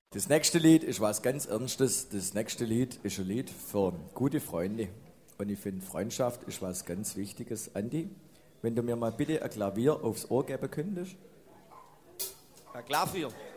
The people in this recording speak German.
Das nächste Lied ist was ganz Ernstes. Das nächste Lied ist ein Lied für gute Freunde. Und ich finde, Freundschaft ist was ganz Wichtiges. Andi, wenn du mir mal bitte ein Klavier aufs Ohr geben könntest. Ein Klavier?